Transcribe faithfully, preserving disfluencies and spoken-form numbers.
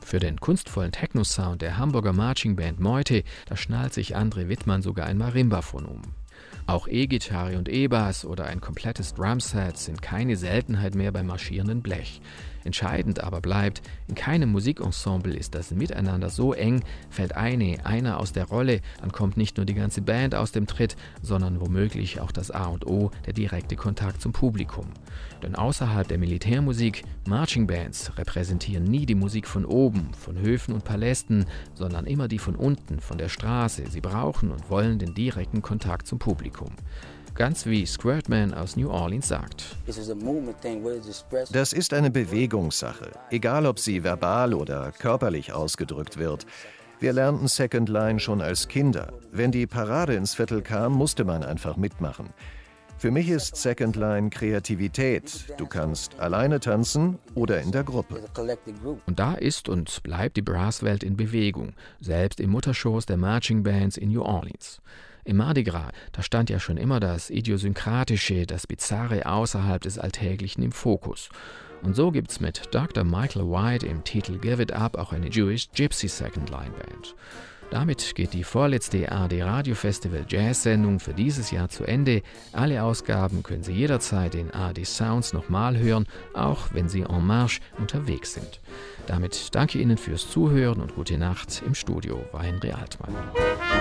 Für den kunstvollen Techno-Sound der Hamburger Marching-Band Meute, da schnallt sich André Wittmann sogar ein Marimbaphon um. Auch E-Gitarre und E-Bass oder ein komplettes Drumset sind keine Seltenheit mehr beim marschierenden Blech. Entscheidend aber bleibt, in keinem Musikensemble ist das Miteinander so eng, fällt eine, einer aus der Rolle, dann kommt nicht nur die ganze Band aus dem Tritt, sondern womöglich auch das A und O, der direkte Kontakt zum Publikum. Denn außerhalb der Militärmusik, Marching Bands repräsentieren nie die Musik von oben, von Höfen und Palästen, sondern immer die von unten, von der Straße. Sie brauchen und wollen den direkten Kontakt zum Publikum. Ganz wie Squirtman aus New Orleans sagt. Das ist eine Bewegungssache, egal ob sie verbal oder körperlich ausgedrückt wird. Wir lernten Second Line schon als Kinder. Wenn die Parade ins Viertel kam, musste man einfach mitmachen. Für mich ist Second Line Kreativität. Du kannst alleine tanzen oder in der Gruppe. Und da ist und bleibt die Brasswelt in Bewegung, selbst im Mutterschoß der Marching Bands in New Orleans. Im Mardi Gras, da stand ja schon immer das Idiosynkratische, das Bizarre außerhalb des Alltäglichen im Fokus. Und so gibt's mit Doktor Michael White im Titel Give It Up auch eine Jewish Gypsy Second Line Band. Damit geht die vorletzte A R D Radio Festival Jazz-Sendung für dieses Jahr zu Ende. Alle Ausgaben können Sie jederzeit in A R D Sounds nochmal hören, auch wenn Sie en marche unterwegs sind. Damit danke Ihnen fürs Zuhören und gute Nacht. Im Studio war Henry Altmann.